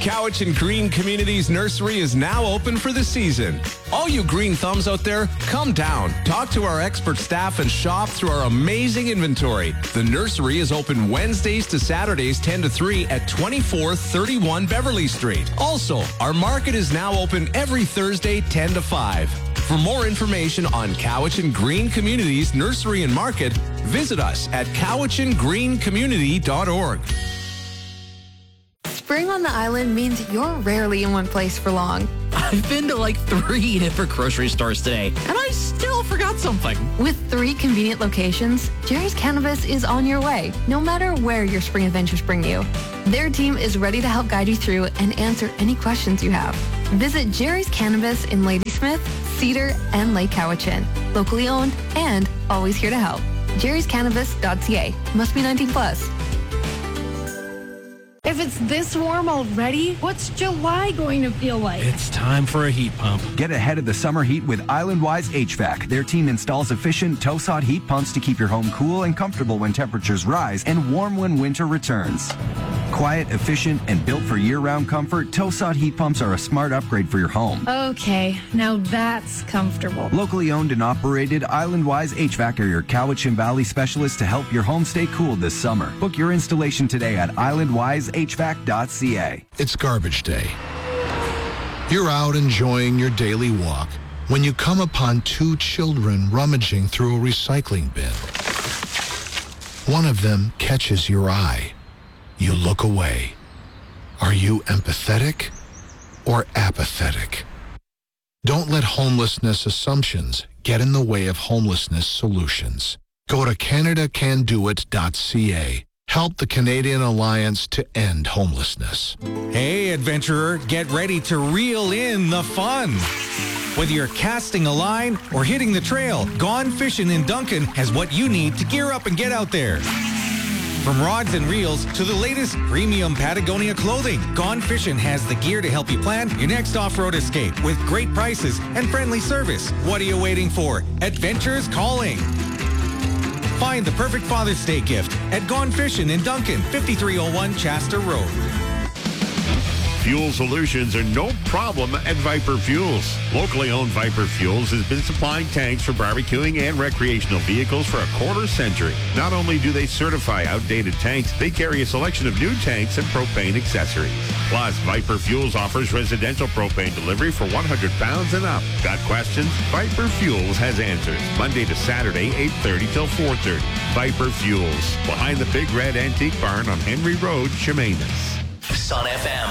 Cowichan Green Communities Nursery is now open for the season. All you green thumbs out there, come down. Talk to our expert staff and shop through our amazing inventory. The nursery is open Wednesdays to Saturdays 10 to 3 at 2431 Beverly Street. Also, our market is now open every Thursday 10 to 5. For more information on Cowichan Green Communities Nursery and Market, visit us at cowichangreencommunity.org. Spring on the island means you're rarely in one place for long. I've been to like 3 different grocery stores today, and I still forgot something. With 3 convenient locations, Jerry's Cannabis is on your way, no matter where your spring adventures bring you. Their team is ready to help guide you through and answer any questions you have. Visit Jerry's Cannabis in Ladysmith, Cedar, and Lake Cowichan. Locally owned and always here to help. jerryscannabis.ca. Must be 19 plus. If it's this warm already, what's July going to feel like? It's time for a heat pump. Get ahead of the summer heat with Islandwise HVAC. Their team installs efficient Tosod heat pumps to keep your home cool and comfortable when temperatures rise and warm when winter returns. Quiet, efficient, and built for year-round comfort, Tosod heat pumps are a smart upgrade for your home. Okay, now that's comfortable. Locally owned and operated, Islandwise HVAC are your Cowichan Valley specialists to help your home stay cool this summer. Book your installation today at islandwisehvac.ca. It's garbage day. You're out enjoying your daily walk when you come upon 2 children rummaging through a recycling bin. One of them catches your eye. You look away. Are you empathetic or apathetic? Don't let homelessness assumptions get in the way of homelessness solutions. Go to CanadaCanDoIt.ca. Help the Canadian Alliance to end homelessness. Hey, adventurer, get ready to reel in the fun. Whether you're casting a line or hitting the trail, Gone Fishing in Duncan has what you need to gear up and get out there. From rods and reels to the latest premium Patagonia clothing, Gone Fishing has the gear to help you plan your next off-road escape with great prices and friendly service. What are you waiting for? Adventure's calling. Find the perfect Father's Day gift at Gone Fishing in Duncan, 5301 Chester Road. Fuel solutions are no problem at Viper Fuels. Locally owned Viper Fuels has been supplying tanks for barbecuing and recreational vehicles for a quarter century. Not only do they certify outdated tanks, they carry a selection of new tanks and propane accessories. Plus, Viper Fuels offers residential propane delivery for 100 pounds and up. Got questions? Viper Fuels has answers. Monday to Saturday, 8:30 till 4:30. Viper Fuels, behind the Big Red Antique Barn on Henry Road, Chemainus. Sun FM.